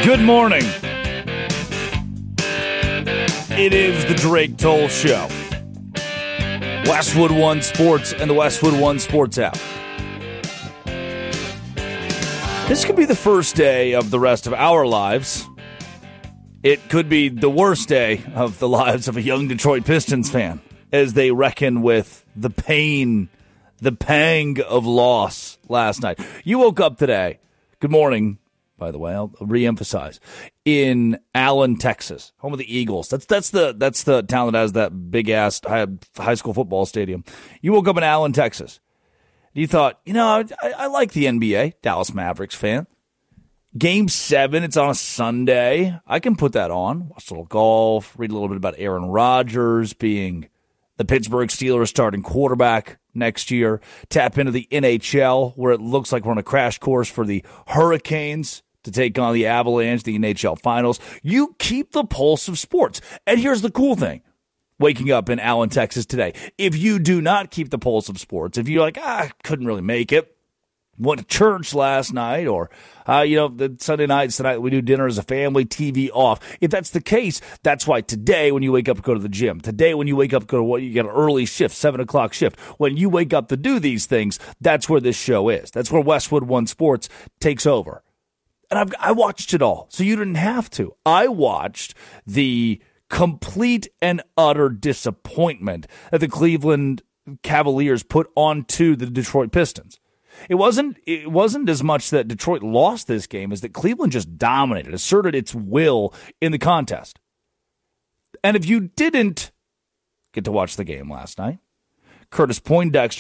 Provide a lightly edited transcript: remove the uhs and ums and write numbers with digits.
Good morning. It is the Drake Toll Show. Westwood One Sports and the Westwood One Sports app. This could be the first day of the rest of our lives. It could be the worst day of the lives of a young Detroit Pistons fan as they reckon with the pain, the pang of loss last night. You woke up today. Good morning, by the way. I'll reemphasize. In Allen, Texas, home of the Eagles. That's the town that has that big ass high school football stadium. You woke up in Allen, Texas. You thought, I like the NBA. Dallas Mavericks fan. Game 7, it's on a Sunday. I can put that on. Watch a little golf. Read a little bit about Aaron Rodgers being the Pittsburgh Steelers starting quarterback next year. Tap into the NHL, where it looks like we're on a crash course for the Hurricanes to take on the Avalanche, the NHL Finals. You keep the pulse of sports. And here's the cool thing. Waking up in Allen, Texas today. If you do not keep the pulse of sports, if you're like, couldn't really make it, went to church last night, or, the Sunday nights tonight we do dinner as a family, TV off. If that's the case, that's why today when you wake up to go to the gym, today when you wake up to go to you get an early shift, 7 o'clock shift, when you wake up to do these things, that's where this show is. That's where Westwood One Sports takes over. And I watched it all, so you didn't have to. I watched the complete and utter disappointment that the Cleveland Cavaliers put onto the Detroit Pistons. It wasn't as much that Detroit lost this game as that Cleveland just dominated, asserted its will in the contest. And if you didn't get to watch the game last night, Curtis Poindexter